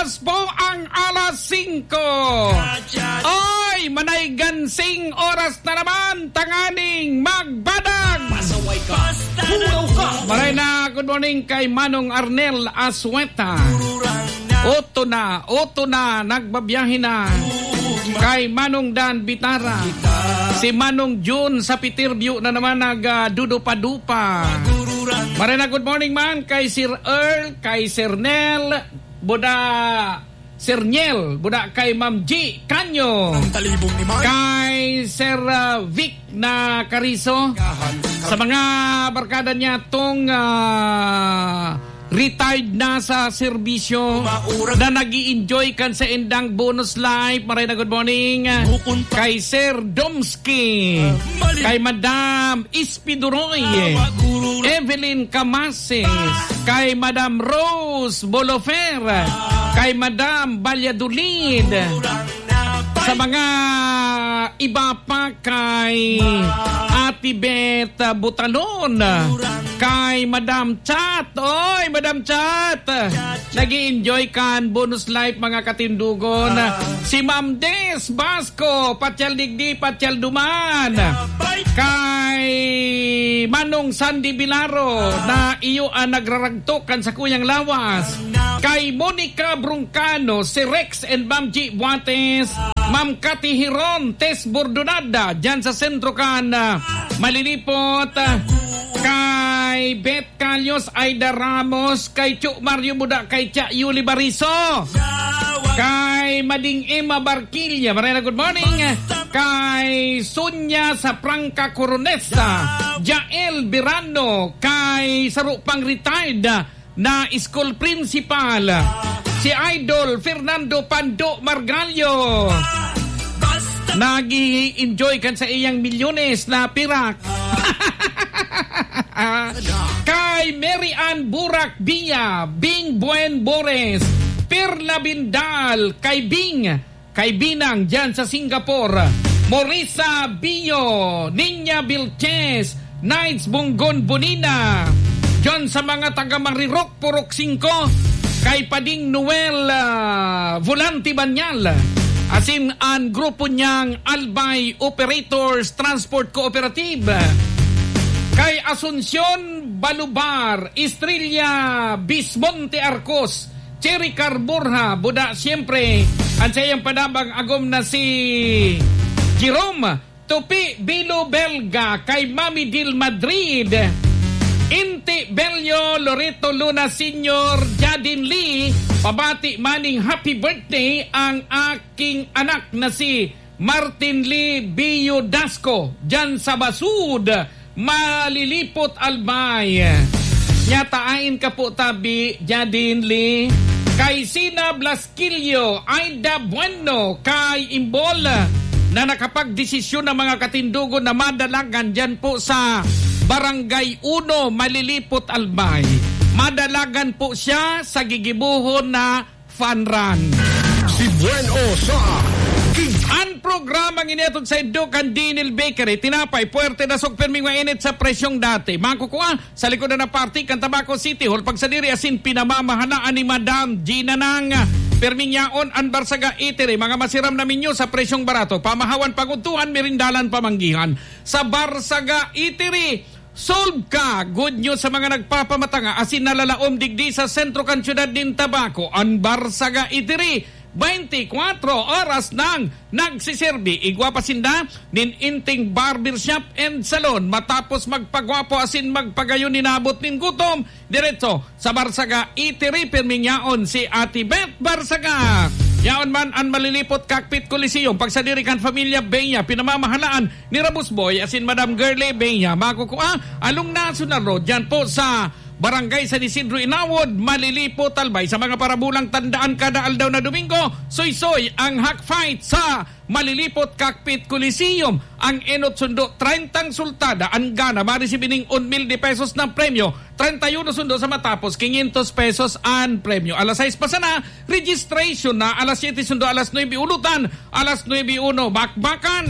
Oras po ang alas 5. Oy, manay gansing oras na naman, tanganing magbadag. Pasaway ka, pulaw ka. Maray na, good morning kay Manong Arnel Asueta. Oto na, nagbabiyahe na. Kay Manong Dan Bitara. Si Manong June sa Peterview na naman nag-dudupa-dupa. Maray na, good morning man kay Sir Earl, kay Sir Nel, Sir Niel, kay Ma'am G Kanyo, kay Sir Vic na Carizo, sa mga barkada niya tong retired na sa serbisyo na nag-i-enjoy kan sa indang bonus life. Maray na good morning kay Sir Domsky, kay Madam Ispiduroy, Evelyn Camases, kay Madam Rose Bolofer, kay Madam Valladolid, sa mga iba pa kay Ate Beth Butalon, kay Madam Chat. Oy, Madam Chat, nag-i-enjoy kan bonus life mga katindugon. Si Ma'am Des Basco, patyal digdi, patyal duman. Kay Manong Sandy Bilaro na iyo ang nagraragtokan sa Kuyang Lawas. Kay Monica Bruncano, si Rex and Ma'am G Buates, Ma'am Cathy Hiron, Tess Bordonada, dyan sa sentro kan Malilipot. Kay Beth Calios, Aida Ramos, kay Chu Mario Buda, kay Cha Yuli Bariso, kay Mading Emma Barquilla, Marina good morning, kay Sonia sa Prangka Coronesta, Jael Birano, kay Sarupang retired na school principal, si Idol Fernando Pando Margallo, nag-i-enjoy kan sa iyang milyones na pirak. Kay Mary Ann Burak Bia, Bing Buen Bores, Perla Bindal, kay Binang dyan sa Singapore, Morisa Bio, Ninya Vilches, Knights Bunggon Bonina, dyan sa mga taga Marirok Purok 5, kay Pading Noel Volante Banyal, asin ang grupo niyang Albay Operators Transport Cooperative, kay Asuncion Balubar, Estrella Bismonte Arcos, Cherry Carburha, Buda siyempre, ang sayang padabang agom na si Jerome Tupi Bilo Belga, kay Mami Dil Madrid, Inti Bello Loreto Luna Senior, Jadin Lee, pabati maning happy birthday ang aking anak na si Martin Lee Bio Dasco, dyan sa Basud, Malilipot Albay. Nyatain ka po tabi, Jadin Lee. Kay Sina Blasquillo, Aida Bueno, kay Imbol na nakapagdesisyon ng mga katindugo na madalagan dyan po sa Barangay 1, Malilipot Albay. Madalagan po siya sa gigibuhon na fun run. Si Bueno sa ang programang inetod sa Educan Dinil Bakery, tinapay, puwerte na sugperming mainit sa presyong dati. Makukuha sa likod na party, Cantabaco City Hall, pagsadiri asin pinamamahalaan ni Madam Gina Nang perming yaon ang Barsaga Eatery, mga masiram na minyo sa presyong barato, pamahawan paguntuhan, merindalan pamanggihan. Sa Barsaga Eatery, solve ka! Good news sa mga nagpapamatanga asin nalalaom digdi sa sentro kan syudad din Tabaco. Ang Barsaga Eatery, 24 oras nang nagsiserbi. Igwapasinda nin inting barbershop and salon. Matapos magpagwapo asin magpagayon ninabot nin gutom, diretso sa Barsaga Eatery, permingyaon si Ate Beth Barsaga. Yaon man ang Malilipot Cockpit Coliseum, pagsadirikan Familia Beña, pinamamahalaan ni Rabus Boy asin Madam Girlie Beña. Makukuha along National Road dyan po sa Barangay San Isidro Inawod, Malilipot Albay. Sa mga parabulang tandaan kada aldaw na Domingo, soy-soy ang hack fight sa Malilipot Cockpit Coliseum. Ang enot sundo 30 sultada, ang gana marisibining 1,000 pesos ng premyo, 31 sundo sa matapos 500 pesos ang premyo. Alas 6 pa sana registration na, alas 7 sundo, alas 9 ulutan, alas 9 bakbakan.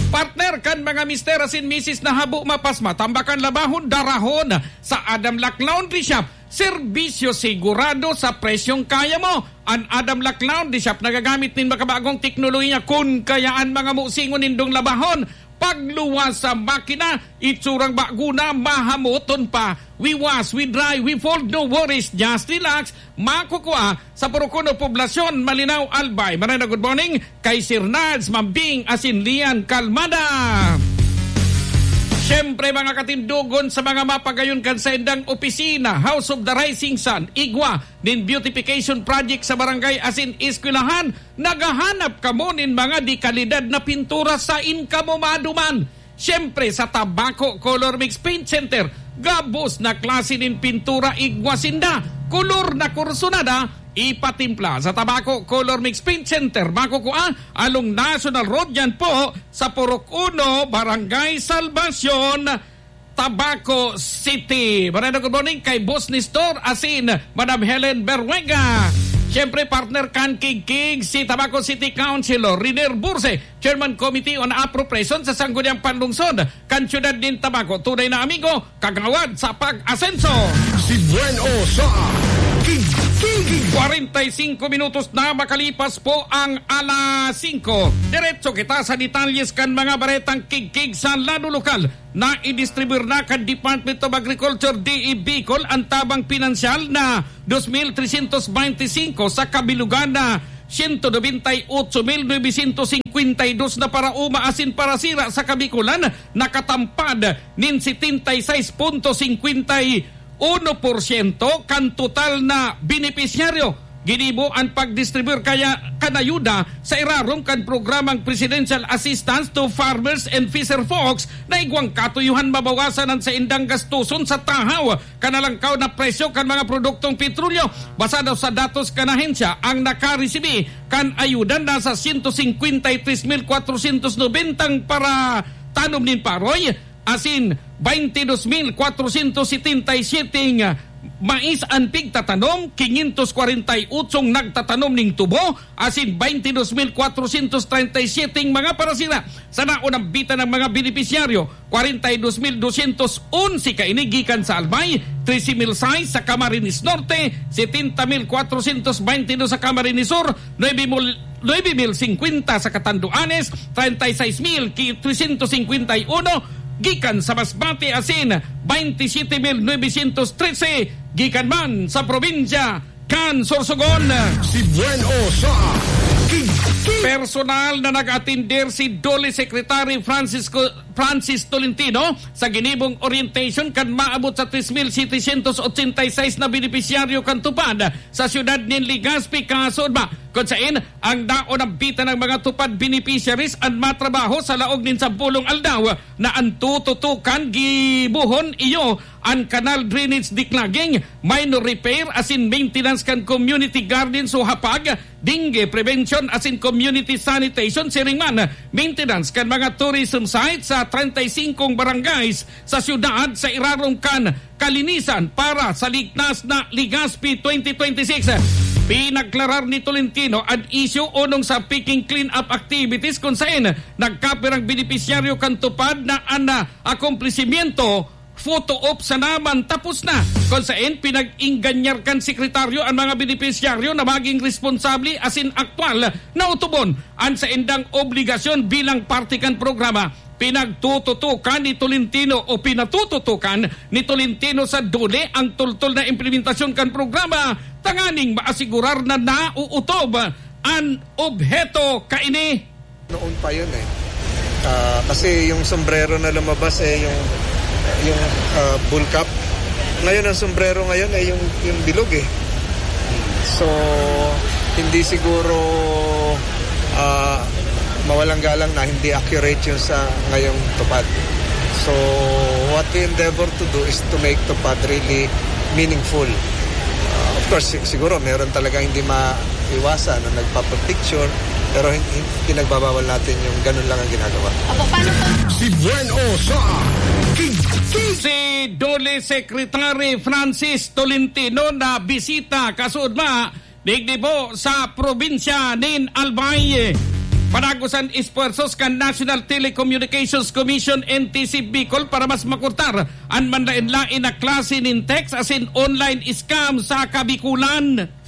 Partner kan mga mister asin misis na habo mapasma, tambakan labahon darahon sa Adam Lack Laundry Shop. Serbisyo sigurado sa presyong kaya mo. Ang Adam Lack Laundry Shop nagagamit nin makabagong teknolohiya kun kayaan mga musingon nindong labahon. Pagluwas sa makina, itsurang baguna, mahamuton pa. We wash, we dry, we fold, no worries, just relax. Makukuha sa Purukuno Poblasyon, Malinaw, Albay. Marina, good morning. Kay Sir Nads, Mambing, Asinlian, Kalmada. Siyempre mga katindugon sa mga mapagayon kan sa indang opisina, House of the Rising Sun, Igwa, din beautification project sa barangay asin eskwelahan, nagahanap kamo nin mga di kalidad na pintura sa inkamo maduman. Siyempre sa Tabako Color Mix Paint Center, gabos na klase din pintura Igwa sinda, kulor na kursunada, ipatimpla sa Tabako Color Mix Paint Center. Makukuha along National Road yan po sa Purok 1, Barangay Salvacion, Tabaco City. Marino, good morning kay Boss Nestor asin Madam Helen Berwega. Siyempre partner kan kig si Tabaco City Councilor Riner Burse, Chairman Committee on Appropriation sa Sangguniang Panlungsod, kan syudad din Tabaco. Tunay na amigo, kagawad sa pag-asenso. Si Bueno sa 45 minutos na makalipas po ang alas 5. Diretso kita sa detalyes kan mga baretang kig sa lado lokal na i-distribute na kan Department of Agriculture DE Bicol ang tabang pinansyal na 2,325 sa kabilugan na 198,952 na para umaasin para sira sa Kabikulan, nakatampad nin 76.51% kan total na benepisyaryo. Ginibo ang pag-distribute kaya kanayuda sa irarong kan programang Presidential Assistance to Farmers and Fisher Folks na igwang katuyuhan mabawasan ang sa indang gastuson sa tahaw kanalangkaw na presyo kan mga produktong petrolyo. Basado sa datos kan ahensya, ang nakaresibi kan ayudan nasa 153,490 para tanom nin paroy, asin 22,477 mais ang pigtatanom, 548 nagtatanom ning tubo, asin 22,437 mga parasira. Sa naunang bita ng mga benepisyaryo, 42,211 kainigikan sa Albay, 13,006 sa Camarines Norte, 70,422 sa Camarines Sur, 9,050 sa Catanduanes, 36,351 gikan sa Masbate, asin 27,913 gikan man sa probinsya kan Sorsogon. Si Bueno sa Personal na nag-atender si Dole Secretary Francis Tolentino sa ginibong orientation kan maabot sa 3,786 na benepisyaryo kan tupad sa siyudad ni Legazpi, kasod ba kung saan ang daon ng bita ng mga tupad beneficiaries ang matrabaho sa laog nin sa bulong aldaw na ang tututukan gibuhon iyo ang canal drainage declogging, minor repair asin maintenance kan community garden so hapag, dengue prevention asin community sanitation, siringman maintenance kan mga tourism sites sa 35 barangays sa siyudad sa irarong kan kalinisan para sa ligtas na Legazpi 2026. Pinagklarar ni Tolentino ang issue unong sa picking clean-up activities kung saan nagkapirang benepisyaryo kan tupad na akomplisimiento photo-op sa naman tapos na. Kung saan pinag-inganyar kan sekretaryo ang mga benepisyaryo na maging responsable asin aktual na utubon ang sa indang obligasyon bilang parte kan programa. Pinagtututukan ni Tolentino o pinatututukan ni Tolentino sa Dole ang tultol na implementasyon kan programa, tanganing maasigurar na nauutob ang obheto kaini. Noon pa yun kasi yung sombrero na lumabas yung bull cap. Ngayon ang sombrero ngayon ay yung bilog So hindi siguro mawalang galang na hindi accurate yun sa ngayong tupad. So what we endeavor to do is to make tupad really meaningful. Of course, siguro meron talaga hindi maiwasan na nagpapapicture, pero pinagbabawal natin yung ganun lang ang ginagawa. Si Bueno sa Si Dole Secretary Francis Tolentino na bisita kasudma digdi po sa probinsya nin Albay. Panagusan espuersos kan National Telecommunications Commission NTC Bicol para mas makurtar ang manlain-lain na klase ng text as in online scam sa Kabikulan.